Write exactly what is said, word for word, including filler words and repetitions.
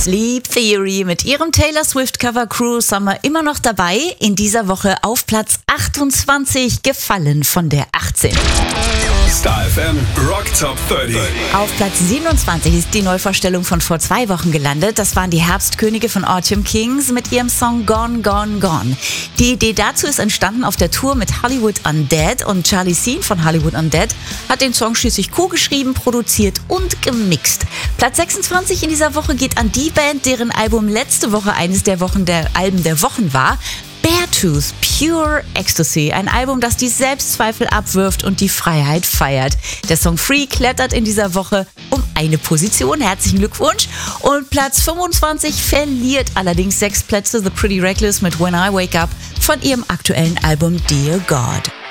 Sleep Theory mit ihrem Taylor Swift Cover Cruel Summer immer noch dabei. In dieser Woche auf Platz achtundzwanzig, gefallen von der achtzehn. Star F M Rock Top dreißig. Auf Platz siebenundzwanzig ist die Neuvorstellung von vor zwei Wochen gelandet. Das waren die Herbstkönige von Autumn Kings mit ihrem Song Gone, Gone, Gone. Die Idee dazu ist entstanden auf der Tour mit Hollywood Undead und Charlie Sheen von Hollywood Undead hat den Song schließlich co-geschrieben, produziert und gemixt. Platz sechsundzwanzig in dieser Woche geht an die Band, deren Album letzte Woche eines der Wochen der Alben der Wochen war. Beartooth, Pure Ecstasy, ein Album, das die Selbstzweifel abwirft und die Freiheit feiert. Der Song Free klettert in dieser Woche um eine Position. Herzlichen Glückwunsch. Und Platz fünfundzwanzig verliert allerdings sechs Plätze The Pretty Reckless mit When I Wake Up von ihrem aktuellen Album Dear God.